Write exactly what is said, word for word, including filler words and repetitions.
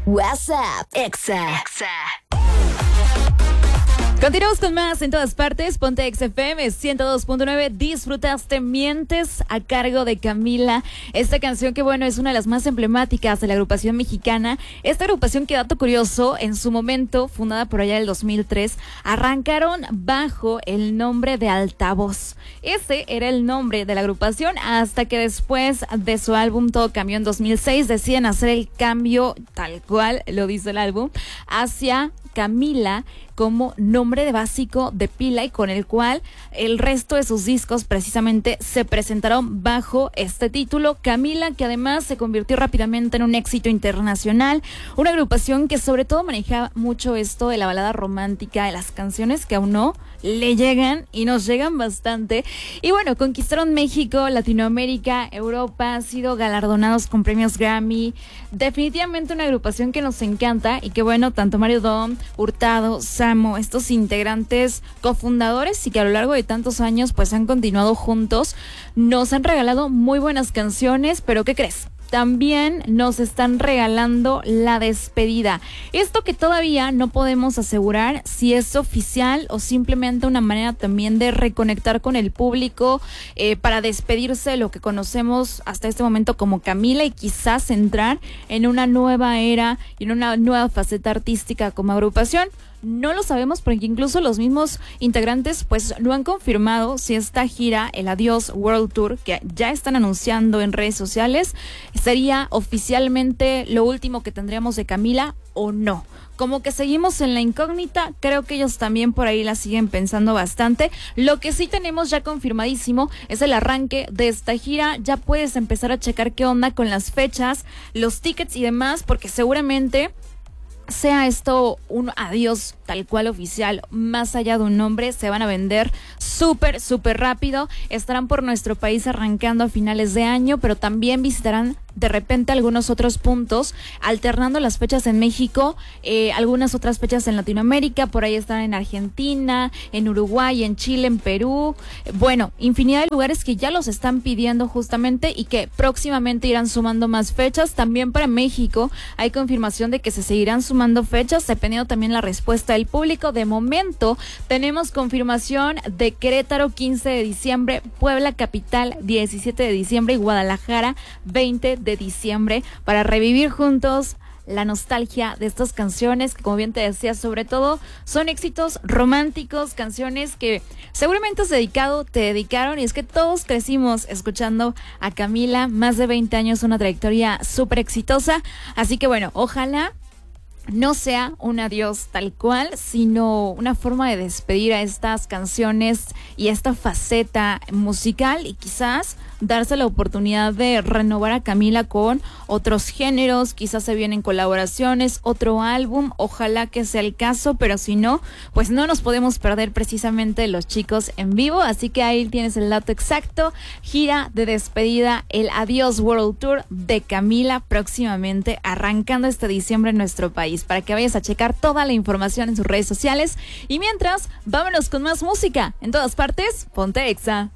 WhatsApp Exa. Exa. Continuamos con más en todas partes. Ponte X F M ciento dos punto nueve. Disfrutaste Mientes a cargo de Camila. Esta canción que, bueno, es una de las más emblemáticas de la agrupación mexicana. Esta agrupación, que dato curioso, en su momento, fundada por allá del dos mil tres, arrancaron bajo el nombre de Altavoz. Ese era el nombre de la agrupación hasta que después de su álbum Todo Cambió en dos mil seis deciden hacer el cambio, tal cual lo dice el álbum, hacia Camila como nombre de básico de pila, y con el cual el resto de sus discos precisamente se presentaron bajo este título, Camila, que además se convirtió rápidamente en un éxito internacional. Una agrupación que sobre todo manejaba mucho esto de la balada romántica, de las canciones que a uno le llegan y nos llegan bastante. Y bueno, conquistaron México, Latinoamérica, Europa, han sido galardonados con premios Grammy. Definitivamente una agrupación que nos encanta y que, bueno, tanto Mario Dom, Hurtado, Samo, estos integrantes cofundadores y que a lo largo de tantos años pues han continuado juntos, nos han regalado muy buenas canciones. Pero ¿qué crees? También nos están regalando la despedida. Esto que todavía no podemos asegurar si es oficial o simplemente una manera también de reconectar con el público eh, para despedirse de lo que conocemos hasta este momento como Camila y quizás entrar en una nueva era y en una nueva faceta artística como agrupación. No lo sabemos porque incluso los mismos integrantes pues no han confirmado si esta gira, el Adiós World Tour, que ya están anunciando en redes sociales, sería oficialmente lo último que tendríamos de Camila o no. Como que seguimos en la incógnita, creo que ellos también por ahí la siguen pensando bastante. Lo que sí tenemos ya confirmadísimo es el arranque de esta gira. Ya puedes empezar a checar qué onda con las fechas, los tickets y demás, porque seguramente sea esto un adiós tal cual oficial, más allá de un nombre, se van a vender súper, súper rápido. Estarán por nuestro país arrancando a finales de año, pero también visitarán de repente algunos otros puntos, alternando las fechas en México, eh, algunas otras fechas en Latinoamérica. Por ahí están en Argentina, en Uruguay, en Chile, en Perú. Bueno, infinidad de lugares que ya los están pidiendo justamente y que próximamente irán sumando más fechas. También para México hay confirmación de que se seguirán sumando fechas, dependiendo también la respuesta del público. De momento tenemos confirmación de Querétaro quince de diciembre, Puebla capital diecisiete de diciembre y Guadalajara veinte de diciembre, para revivir juntos la nostalgia de estas canciones que, como bien te decía, sobre todo son éxitos románticos, canciones que seguramente has dedicado, te dedicaron, y es que todos crecimos escuchando a Camila, más de veinte años, una trayectoria súper exitosa. Así que bueno, ojalá no sea un adiós tal cual, sino una forma de despedir a estas canciones y a esta faceta musical, y quizás darse la oportunidad de renovar a Camila con otros géneros. Quizás se vienen colaboraciones, otro álbum, ojalá que sea el caso, pero si no, pues no nos podemos perder precisamente los chicos en vivo. Así que ahí tienes el dato exacto, gira de despedida, el Adiós World Tour de Camila, próximamente arrancando este diciembre en nuestro país, para que vayas a checar toda la información en sus redes sociales. Y mientras, vámonos con más música. En todas partes, ponte Exa.